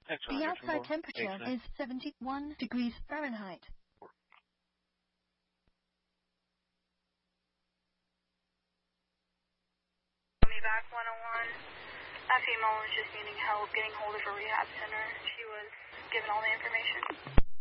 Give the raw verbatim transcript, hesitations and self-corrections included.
The outside temperature is seventy-one degrees Fahrenheit. Back one oh one. That female was just needing help getting hold of a rehab center. She was given all the information.